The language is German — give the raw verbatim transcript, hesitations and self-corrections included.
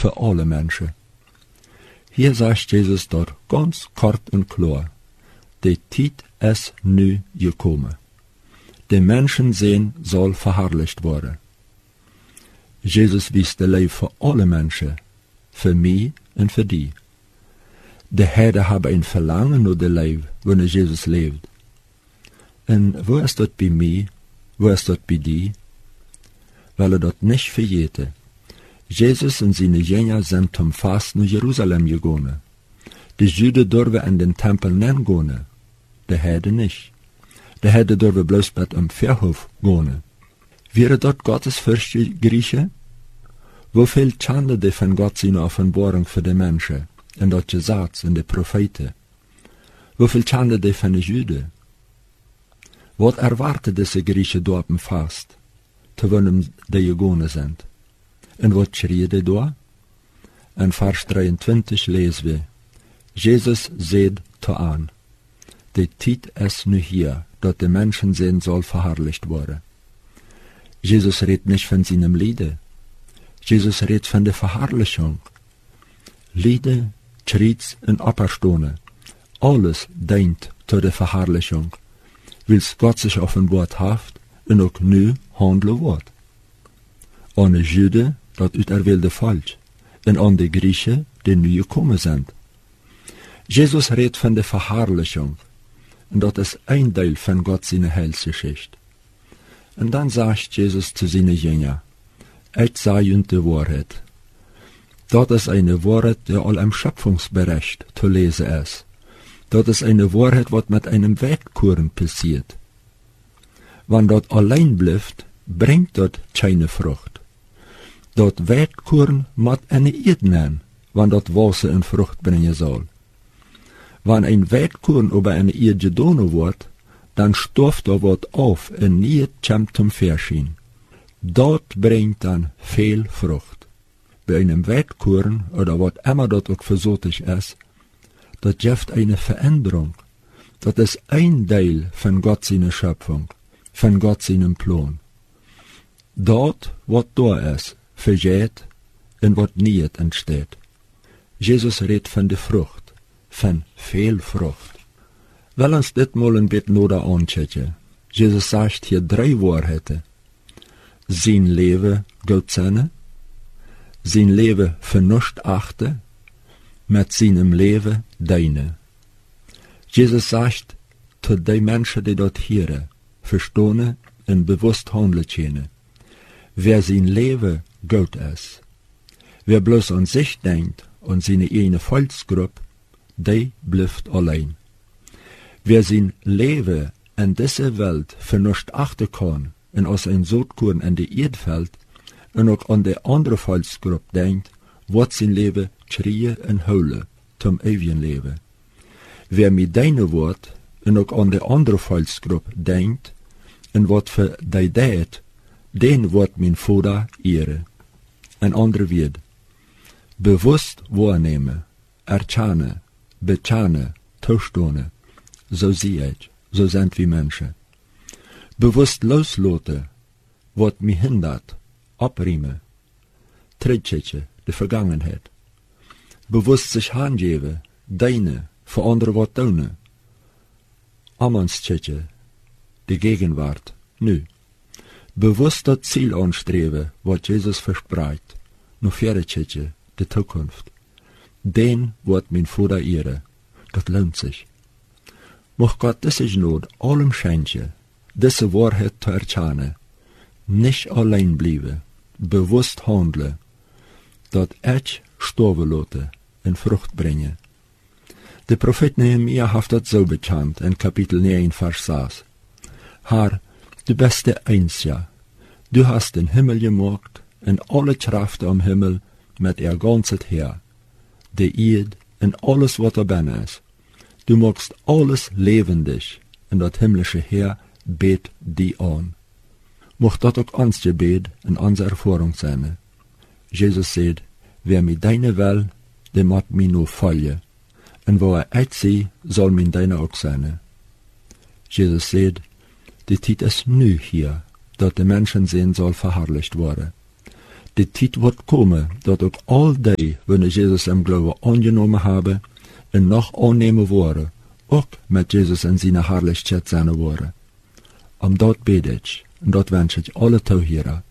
für alle Menschen. Hier sagt Jesus dort ganz kort und klar, die Zeit ist nu gekommen. Die Menschen sehen soll verherrlicht worden. Jesus wies de Leben für alle Menschen, für mich und für die. De Heiden haben ein Verlangen nach dem Leben, wenn Jesus lebt. Und wo ist das bei mir, wo ist das bei dir? Weil er das nicht verjährte. Jesus und seine Jünger sind zum Fast nach Jerusalem gegangen. Die Juden dürfen in den Tempel nicht gehen, die Heiden nicht. Die Heiden dürfen bloß bei dem Verhof gehen. Wäre dort gottesfürchtige Griechen? Wofür schande die von Gott seine Offenbarung für die Menschen, in das Gesetz, in die Propheten? Wofür schande die von den Juden? Was erwarten diese Griechen dort im Fast, zu wem die gegangen sind? Und was schrie die da? In Vers dreiundzwanzig lesen wir, Jesus seht to an, die Zeit ist nu hier, dass die Menschen sehen soll verherrlicht worden. Jesus redet nicht von seinem Liede. Jesus redet von der Verherrlichung. Liede, Schriets und Opferstone, alles dient zu der Verherrlichung, wills Gott sich offenbart haft und auch nu handeln wird. An die Juden, dat uiterwählte Volk, und an die Griechen, die nu gekommen sind. Jesus redet von der Verherrlichung, und das ist ein Teil von Gott seine Heilsgeschichte. Und dann sagt Jesus zu seinen Jüngern, ich sage ihnen die Wahrheit. Das ist eine Wahrheit, die all im Schöpfungsbericht zu lesen ist. Das ist eine Wahrheit, was mit einem Weidkorn passiert. Wenn das allein bleibt, bringt das keine Frucht. Das Weidkorn muss eine Erde nehmen, wenn das Wasser in Frucht bringen soll. Wenn ein Weidkorn über eine Erde gedonnen wird, dann stofft da was auf und nie kommt zum Verschieden. Dort bringt dann viel Frucht. Bei einem Weidkorn oder was immer dort auch versortig ist, das gibt eine Veränderung. Das ist ein Teil von Gott seiner Schöpfung, von Gott seinem Plan. Dort, was da ist, vergeht und was nie entsteht. Jesus redet von der Frucht, von viel Frucht. Will uns dit mal ein bisschen oder anschauen. Jesus sagt hier drei Wahrheiten. Sein Leben Gott seine, sein Leben für nichts achten, mit seinem Leben deine. Jesus sagt zu den Menschen, die dort hören, verstehen und bewusst handeln können. Wer sein Leben Gott ist, wer bloß an sich denkt und seine eigene Volksgruppe, der bleibt allein. Wer sein Leben in dieser Welt für nichts achten kann und aus ein Sotkorn in die Erde fällt und auch an die andere Volksgruppe denkt, wird sein Leben schreien und heulen zum ewigen Leben. Wer mit deinem Wort und auch an die andere Volksgruppe denkt und was für die tät, den wird mein Vater ehren. Ein anderer wird bewusst wahrnehmen, erkennen, bekennen, zustonen. So sehe ich, so sind wir Menschen. Bewusst loslassen, was mich hindert, abriemen, Trittschätze, die Vergangenheit. Bewusst sich hingeben, deine, für andere was tun. Ammanschätze, die Gegenwart, nü. Bewusst das Ziel anstreben, was Jesus verspricht, nur Pferdeschätze, die Zukunft. Den wird mein Vater ehren, das lohnt sich. Mocht Gott diese Not allem schenken, diese Wahrheit zu erkennen, nicht allein bleiben, bewusst handeln, dat ich sterben lassen und Frucht bringen. Der Prophet Nehemia hat das so bekannt in Kapitel neun, Vers sechs. Herr, du bist der Einzige, du hast den Himmel gemacht und alle Kraft am Himmel mit ihr ganzes Heer, die Erde und alles, was darin ist. Du machst alles lebendig und das himmlische Heer bet die an. Mocht das auch uns Gebet und unsere Erfahrung sein. Jesus sagt, wer mit deiner will, der muss mir nur folgen. Und wo er ich sehe, soll mir deine auch sein. Jesus sagt, die Zeit ist nu hier, dass die Menschen sehen soll verherrlicht worden. Die tijd wordt komen dat ook al die, wanneer Jezus im Glauben angenomen hebben en nog aannemen worden, ook met Jezus in zijn Herrlichkeit zijn worden. Om dat bid ik, en dat wens ik alle toeheren,